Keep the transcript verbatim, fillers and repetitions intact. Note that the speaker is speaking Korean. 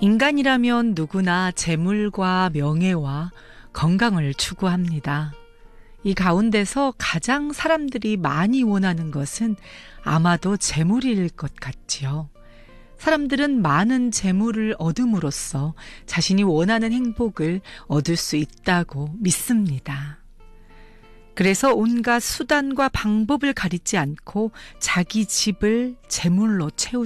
인간이라면 누구나 재물과 명예와 건강을 추구합니다. 이 가운데서 가장 사람들이 많이 원하는 것은 아마도 재물일 것 같지요. 사람들은 많은 재물을 얻음으로써 자신이 원하는 행복을 얻을 수 있다고 믿습니다. 그래서 온갖 수단과 방법을 가리지 않고 자기 집을 재물로 채우죠.